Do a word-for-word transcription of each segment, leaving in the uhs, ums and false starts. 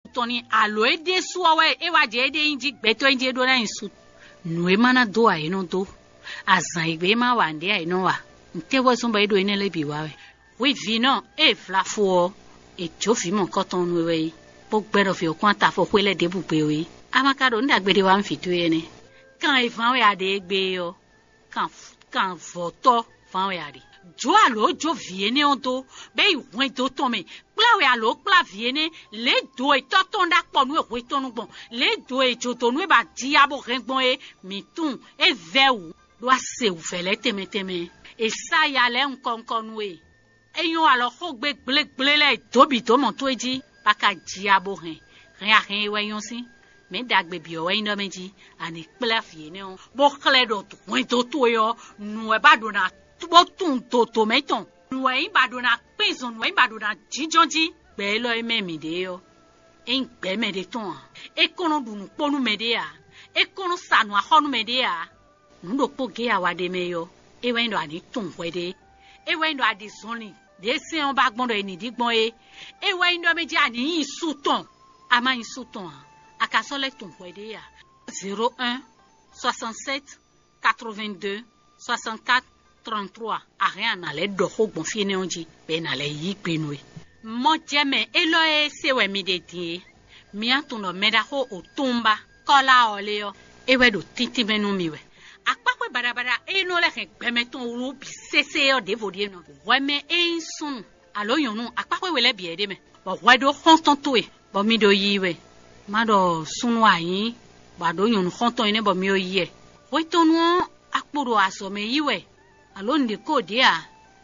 Tony alo ede suawe e wa je ede inji beto inji do na insu no e mana do a ino do azan igbe ma wa nde a ino wa nte wo sun ba edo ine le bi wa we we vi no e flafo e jofi mo koton nu we bo gbero fi okun ta fo pele de bugbe we amakado nda gbede wa nfitu ye ne kan e fan we ade gbe yo kan kan voto fan we ade jo alo jo viene onto be iwen to ton me plawe alo pla viene le do e toton da po nu e we tonu gbon le do e jo to nu e ba di abo rengbon e mi tun e vewu do ase u fele teme teme e sa ya le nkan kan nu e eyon alo ko gbe gble gble le tobi to mo to eji pa ka di abo ren ren a ren we yon sin me dagbe bi o we ndo meji ani pla viene on bo kle do to we to to yo nu e ba do na bo tun to to meton nuwe badona pezon nuwe badona jijonji be lo ememi de yo en gbe me de ton e kono dunu ponu me de ya e kono sanu ahonu me de ya ndo poge awade me yo e we ndo ani tun wede e we ndo adi zoni de se on ba gbon do eni digbon e e we ndo meji ani isuton ama isuton akasole tun wede ya zéro un soixante-sept quatre-vingt-deux soixante-quatre trente-trois rien na le do ho gbon fi ne onji be na le yi pinwe mo jeme elo e se we mi de ti mi atun no meda ho otumba kola ole yo e we do titi menu mi we apapwe barabara e no le ken gbeme ton ru bi sese yo de vodie no we me e sun alo yonu apapwe we le bi ede me bo we do honton to e bo mi do yi we ma do sunu ayin ba do yonu honton ine bo mi o yi e we tonu akporo aso me yi we alo ndi ko dia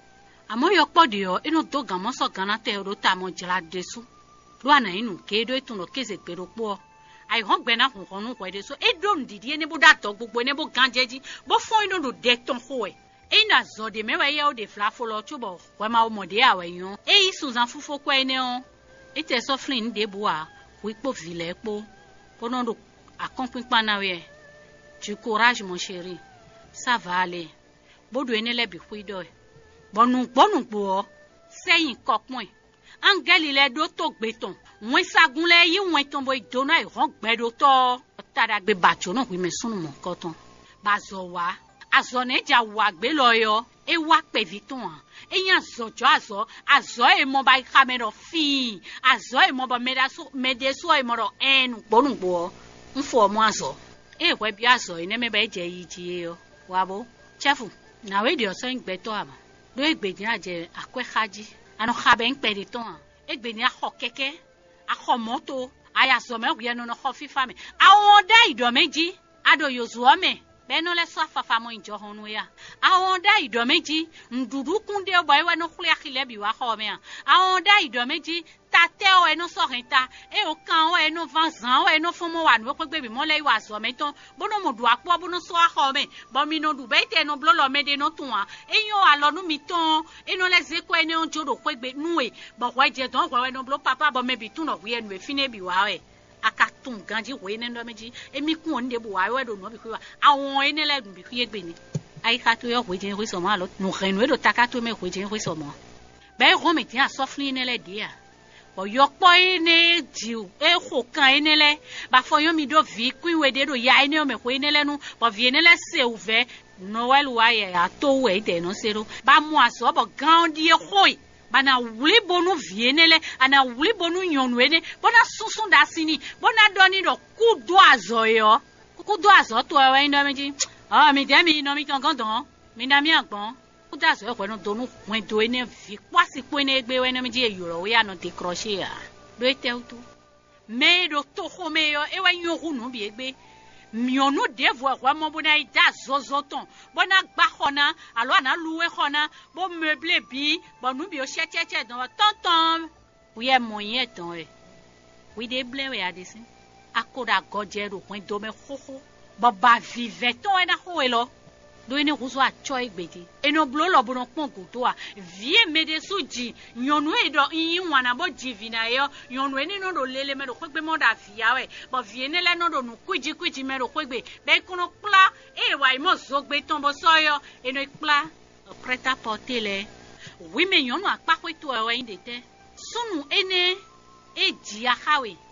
amo yo podi yo inu do gamo so gana te ro ta mo jira desu lo ana inu ke do etun lo keze pero po ai hon gbe na hun honu ko desu e do ndidi ene bo dato gbogbo ene bo ganjeji bo fon inu do de ton ho e ina zo de mewe ye o de flafo lo chubo we ma o mo de awe yon e isu zan fufo ko ene on e te so flin de boa wi po vile po pono do akonpin pa na we du courage mon chéri ça va aller bodo ene le bi kuido bonu bonu gbo seyin kokun angeli le do to gbeton won sagun le yi won ton bo idona iron gbedo to tada gbe bacho na wi me sunu mo koton bazo wa azo ne ja wa gbe lo yo e wa pe viton eyan zojo azo azo e mo ba camera fi azo e mo ba medaso medeso e mo ro enu bonu gbo nfo mo azo e we bi azo ine me ba je yi ji yo wabo chefu na we dio so ngbeto ama do egbedin aje akwehaji ano khabe npede ton egbedin aho keke aho moto aya so me gye no no ho fifa me awon da ido meji ado yozu ome be no le so afafa mo injo honu ya awon da ido meji ndudu kunde o boy we no khule akhile bi wa ho me awon da ido meji tate o eno so renta e o kan o eno vanzan o eno fun mo wa no pe gbe bi mo le wa so me ton bono mo du apo bono so aho me bo mi no du be te no blolo me de no tun wa eyan alonu mi ton eno le ze ko ene on jodo pe gbe nu e bo wa je don wa no blo papa bo me bi tun no wi enu e fine bi wa we akatun ganji we ne ndo meji emi kun on de bu wa we do no bi ku wa awon ene le dun bi ku ye gbe ni ai ka to yo we je ri so ma lo no renu e do takato me we je ri so mo be ro me ti a sofli ne le dia oyo po ene jiu e ho kan ene le ba foyon mi do vi kwin we de do ya ene o me ko ene le nu bo vi ene le se uve noel wa ye ya to we de no sero ba mu aso bo gan di e hoi bana wuli bonu vi ene le ana wuli bonu nyonu ene bona sunsun da sini bona doni do ku do azo yo ku do azo to e we ndo meji ah mi de mi no mi kan gan don mi na mi agbon da so ko no donu wen do ene vi kwasi ko ene gbe we no mi je yoro we ano de crochet ya do ete utu me do to ho me yo e wa yoru no bi egbe mi onu de vo wa mo bona ida zozoton bona gba khona alo ana luwe khona bo meuble bi bo nu bi o checheche don tonton we e mo yen ton e we de ble we adisi akoda godjero wen do me khoho bo ba vive ton e na ho e lo do ene kuzo a choi gbedi eno blo lo bono pon kuto a vie mede suji nyonu e do yin wana bo jivina yo nyonu ene no do lele me do kwegbe mo da via we bo vie ne le no do nu kwiji kwiji me do kwegbe be kono pla e wa imo zogbe ton bo so yo eno pla prêt à porter le oui mais nyonu a pa kweto e wa indete sunu ene e ji akawe